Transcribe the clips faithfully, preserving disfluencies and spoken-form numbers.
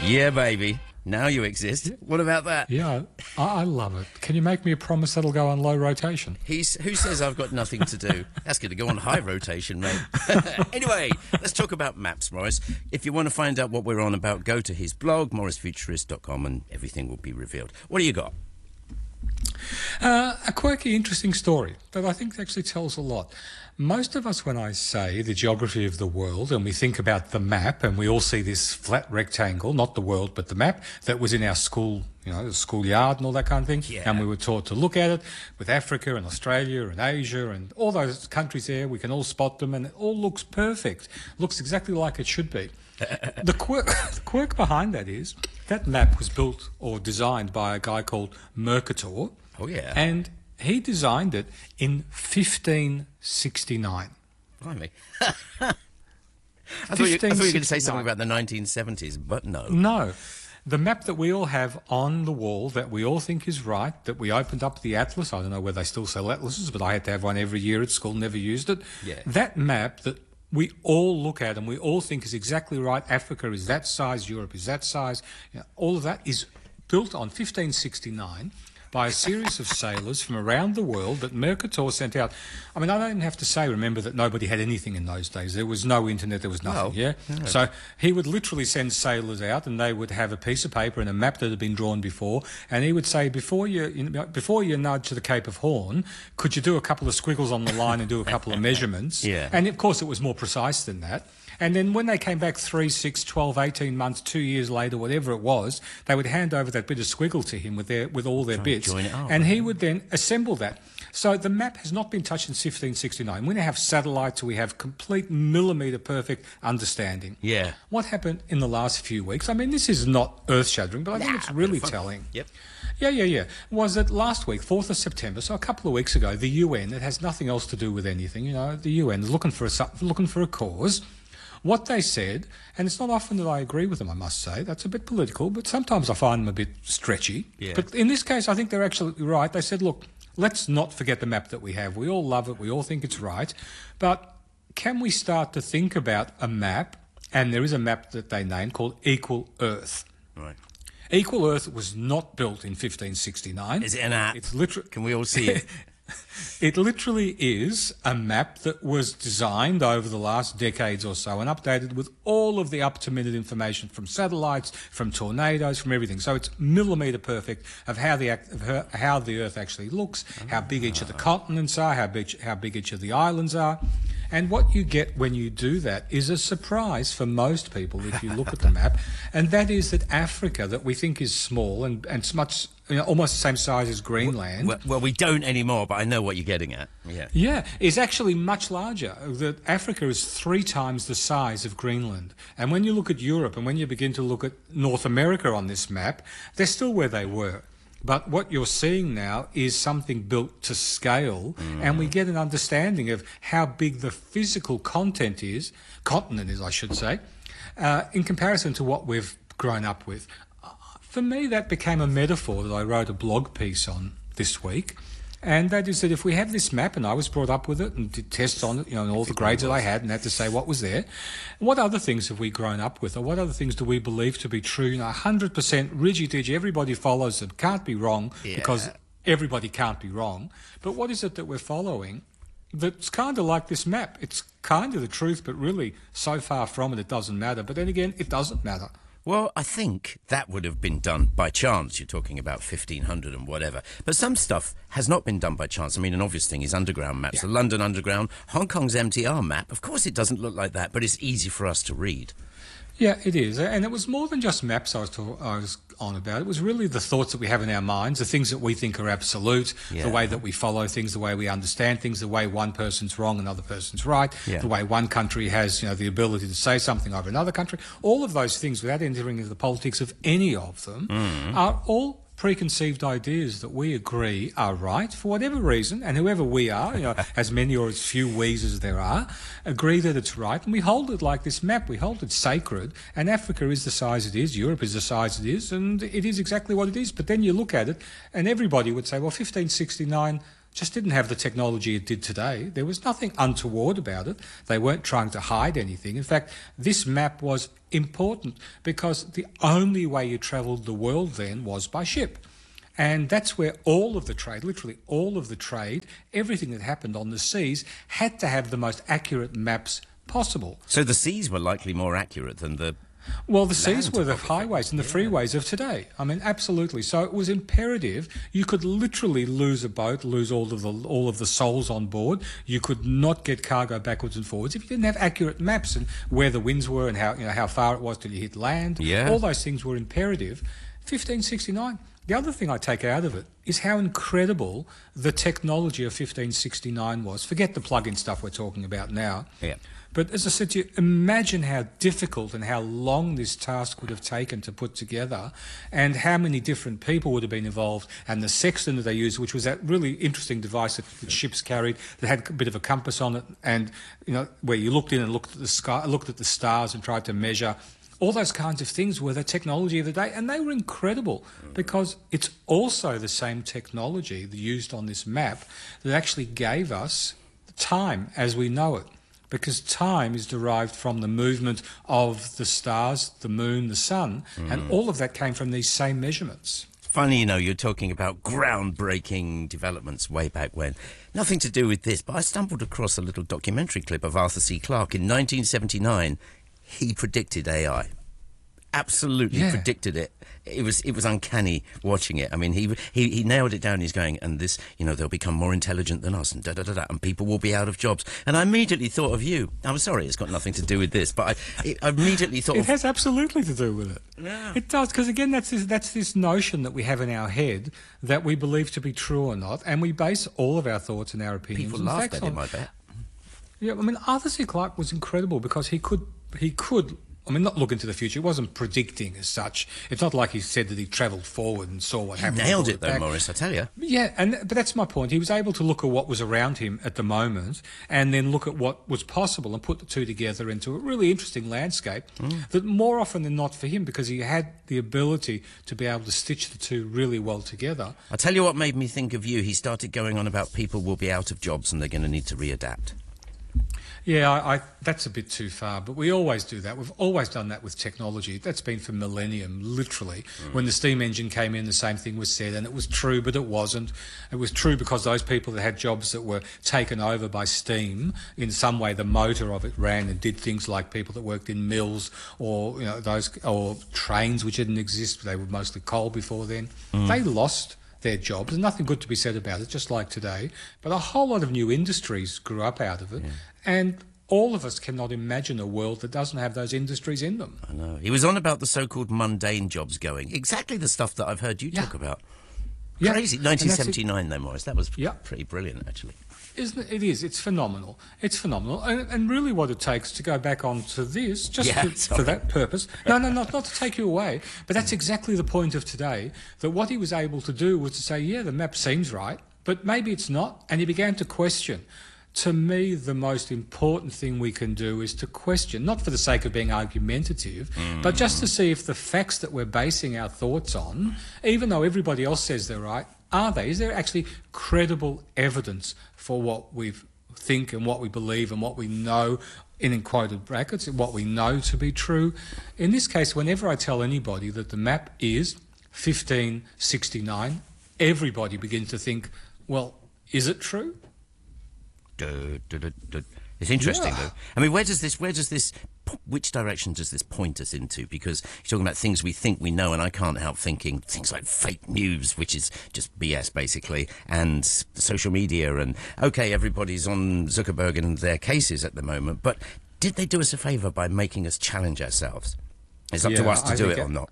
Yeah, baby. Now you exist. What about that? Yeah, I, I love it. Can you make me a promise that'll go on low rotation? He's, who says I've got nothing to do? That's going to go on high rotation, mate. Anyway, let's talk about maps, Morris. If you want to find out what we're on about, go to his blog, morris futurist dot com, and everything will be revealed. What do you got? Uh, a quirky, interesting story that I think actually tells a lot. Most of us, when I say the geography of the world and we think about the map and we all see this flat rectangle, not the world but the map, that was in our school, you know, the schoolyard and all that kind of thing, yeah. and we were taught to look at it with Africa and Australia and Asia and all those countries there, we can all spot them and it all looks perfect, looks exactly like it should be. the, quirk, the quirk behind that is that map was built or designed by a guy called Mercator. Oh, yeah. And he designed it in fifteen sixty-nine. Blimey. I, thought you, I thought you were going to say something about the nineteen seventies, but no. No. The map that we all have on the wall that we all think is right, that we opened up the atlas, I don't know whether they still sell atlases, but I had to have one every year at school, never used it. Yeah. That map that we all look at and we all think is exactly right, Africa is that size, Europe is that size, you know, all of that is built on fifteen sixty-nine by a series of sailors from around the world that Mercator sent out. I mean, I don't even have to say, remember, that nobody had anything in those days. There was no internet, there was nothing, well, yeah? No. So he would literally send sailors out and they would have a piece of paper and a map that had been drawn before, and he would say, before you, you know, before you nudge to the Cape of Horn, could you do a couple of squiggles on the line and do a couple of measurements? Yeah. And, of course, it was more precise than that. And then when they came back three, six, twelve, eighteen months, two years later, whatever it was, they would hand over that bit of squiggle to him with their with all their bits. Join it up, and he would then assemble that. So the map has not been touched since fifteen sixty-nine. We now have satellites, we have complete millimetre perfect understanding. Yeah. What happened in the last few weeks? I mean, this is not earth-shattering, but I think Nah, it's really fun. telling. Yep. Yeah, yeah, yeah. Was that last week, fourth of September, so a couple of weeks ago, the U N, it has nothing else to do with anything, you know, the U N is looking for a, looking for a cause. What they said, and it's not often that I agree with them, I must say, that's a bit political, but sometimes I find them a bit stretchy. Yeah. But in this case, I think they're absolutely right. They said, look, let's not forget the map that we have. We all love it. We all think it's right. But can we start to think about a map, and there is a map that they named called Equal Earth. Right. Equal Earth was not built in fifteen sixty-nine. Is it an app? It's literally... Can we all see it? It literally is a map that was designed over the last decades or so and updated with all of the up-to-minute information from satellites, from tornadoes, from everything. So it's millimetre perfect of how the act, of her, how the Earth actually looks, how big each of the continents are, how big, how big each of the islands are. And what you get when you do that is a surprise for most people if you look at the map, and that is that Africa, that we think is small and, and it's much, you know, almost the same size as Greenland. Well, well, we don't anymore, but I know what you're getting at. Yeah. Yeah, is actually much larger. That Africa is three times the size of Greenland. And when you look at Europe and when you begin to look at North America on this map, they're still where they were. But what you're seeing now is something built to scale, mm. and we get an understanding of how big the physical content is, continent is, I should say, uh, in comparison to what we've grown up with. Uh, for me, that became a metaphor that I wrote a blog piece on this week, and that is that if we have this map, and I was brought up with it and did tests on it, you know, and all the grades that I had, and had to say what was there, what other things have we grown up with, or what other things do we believe to be true? You know, one hundred percent rigid, everybody follows them, can't be wrong, yeah. because everybody can't be wrong. But what is it that we're following that's kind of like this map? It's kind of the truth, but really so far from it, it doesn't matter. But then again, it doesn't matter. Well, I think that would have been done by chance. You're talking about fifteen hundred and whatever. But some stuff has not been done by chance. I mean, an obvious thing is underground maps. Yeah. The London Underground, Hong Kong's M T R map. Of course it doesn't look like that, but it's easy for us to read. Yeah, it is. And it was more than just maps I was, talk- I was on about. It was really the thoughts that we have in our minds, the things that we think are absolute, yeah. the way that we follow things, the way we understand things, the way one person's wrong, another person's right, yeah. the way one country has, you know, the ability to say something over another country. All of those things, without entering into the politics of any of them, mm. are all preconceived ideas that we agree are right for whatever reason, and whoever we are, you know, as many or as few we's as there are, agree that it's right, and we hold it like this map. We hold it sacred, and Africa is the size it is, Europe is the size it is, and it is exactly what it is. But then you look at it, and everybody would say, well, fifteen sixty-nine just didn't have the technology it did today. There was nothing untoward about it. They weren't trying to hide anything. In fact, this map was important because the only way you travelled the world then was by ship. And that's where all of the trade, literally all of the trade, everything that happened on the seas had to have the most accurate maps possible. So the seas were likely more accurate than the... Well, the seas were the highways and the freeways of today. I mean, absolutely. So it was imperative. You could literally lose a boat, lose all of the all of the souls on board. You could not get cargo backwards and forwards if you didn't have accurate maps and where the winds were and how you know how far it was till you hit land. Yeah. All those things were imperative. fifteen sixty-nine. The other thing I take out of it is how incredible the technology of fifteen sixty-nine was. Forget the plug-in stuff we're talking about now. Yeah. But as I said to you, imagine how difficult and how long this task would have taken to put together and how many different people would have been involved and the sextant that they used, which was that really interesting device that, that ships carried that had a bit of a compass on it and, you know, where you looked in and looked at the sky, looked at the stars and tried to measure. All those kinds of things were the technology of the day, and they were incredible because it's also the same technology used on this map that actually gave us time as we know it, because time is derived from the movement of the stars, the moon, the sun, mm. and all of that came from these same measurements. Funny, you know, you're talking about groundbreaking developments way back when. Nothing to do with this, but I stumbled across a little documentary clip of Arthur C. Clarke in nineteen seventy-nine. He predicted A I. Absolutely yeah. predicted it. It was it was uncanny watching it. I mean, he he he nailed it down. He's going, and this, you know, they'll become more intelligent than us, and da da da da, and people will be out of jobs. And I immediately thought of you. I'm sorry, it's got nothing to do with this, but I, it, I immediately thought it of... has absolutely to do with it. Yeah. It does, because again, that's this, that's this notion that we have in our head that we believe to be true or not, and we base all of our thoughts and our opinions. People laughed at him, I bet. Yeah, I mean, Arthur C. Clarke was incredible because he could he could. I mean, not look into the future. He wasn't predicting as such. It's not like he said that he travelled forward and saw what he happened. He nailed it, though, back. Maurice, I tell you. Yeah, and but that's my point. He was able to look at what was around him at the moment and then look at what was possible and put the two together into a really interesting landscape mm. that more often than not for him, because he had the ability to be able to stitch the two really well together. I'll tell you what made me think of you. He started going on about people will be out of jobs and they're going to need to readapt. Yeah, I, I, that's a bit too far, but we always do that. We've always done that with technology. That's been for millennium, literally. Mm. When the steam engine came in, the same thing was said, and it was true, but it wasn't. It was true because those people that had jobs that were taken over by steam, in some way the motor of it ran and did things like people that worked in mills or, you know, those or trains which didn't exist. They were mostly coal before then. Mm. They lost their jobs. There's nothing good to be said about it, just like today. But a whole lot of new industries grew up out of it. Yeah. And all of us cannot imagine a world that doesn't have those industries in them. I know. He was on about the so-called mundane jobs going. Exactly the stuff that I've heard you yeah. talk about. Yeah. Crazy. nineteen seventy-nine, though, Maurice. That was yeah. pretty brilliant, actually. Isn't it? It is. It's phenomenal. It's phenomenal. And, and really what it takes to go back onto this, just yeah, to, for that purpose. No, no, not, not to take you away, but that's exactly the point of today, that what he was able to do was to say, yeah, the map seems right, but maybe it's not. And he began to question. To me, the most important thing we can do is to question, not for the sake of being argumentative, mm. but just to see if the facts that we're basing our thoughts on, even though everybody else says they're right, are they? Is there actually credible evidence for what we think and what we believe and what we know, in quoted brackets, what we know to be true? In this case, whenever I tell anybody that the map is fifteen sixty-nine, everybody begins to think, well, is it true? Duh, duh, duh, duh. It's interesting, yeah. though. I mean, where does this, where does this, which direction does this point us into? Because you're talking about things we think we know, and I can't help thinking things like fake news, which is just B S, basically, and social media, and, OK, everybody's on Zuckerberg and their cases at the moment, but did they do us a favour by making us challenge ourselves? It's up yeah, to us to I do it or not.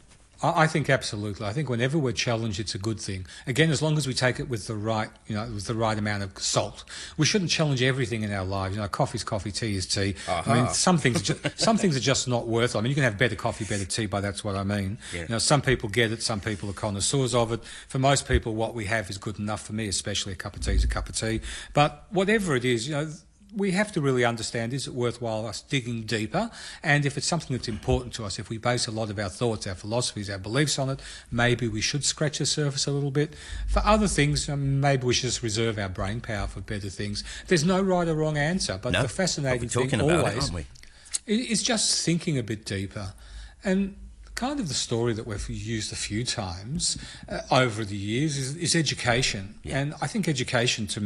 I think absolutely. I think whenever we're challenged, it's a good thing. Again, as long as we take it with the right, you know, with the right amount of salt. We shouldn't challenge everything in our lives. You know, coffee's coffee, tea is tea. Uh-huh. I mean, some things, ju- some things are just not worth it. I mean, you can have better coffee, better tea, but that's what I mean. Yeah. You know, some people get it. Some people are connoisseurs of it. For most people, what we have is good enough. For me, especially, a cup of tea is a cup of tea. But whatever it is, you know, we have to really understand, is it worthwhile us digging deeper? And if it's something that's important to us, if we base a lot of our thoughts, our philosophies, our beliefs on it, maybe we should scratch the surface a little bit. For other things, um, maybe we should just reserve our brain power for better things. There's no right or wrong answer, but no, the fascinating thing talking about always it, aren't we? is just thinking a bit deeper. And kind of the story that we've used a few times uh, over the years is, is education. Yeah. And I think education to